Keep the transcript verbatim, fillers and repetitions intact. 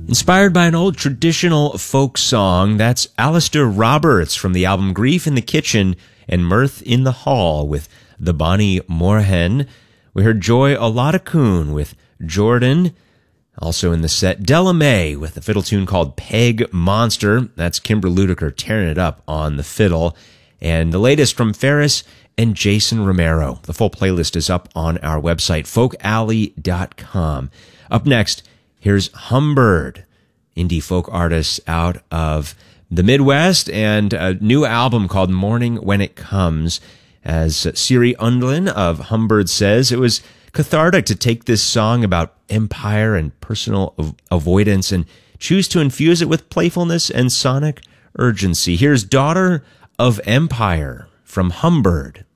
Inspired by an old traditional folk song, that's Alistair Roberts from the album Grief in the Kitchen and Mirth in the Hall with the Bonnie Moorhen. We heard Joy Oladacoon with Jordan. Also in the set, Della Mae with a fiddle tune called Peg Monster. That's Kimber Ludiker tearing it up on the fiddle. And the latest from Ferris and Jason Romero. The full playlist is up on our website, folk alley dot com. Up next, here's Humbird, indie folk artists out of the Midwest, and a new album called Morning When It Comes. As Siri Undlin of Humbird says, it was cathartic to take this song about empire and personal av- avoidance and choose to infuse it with playfulness and sonic urgency. Here's Daughter of Empire from Humbird.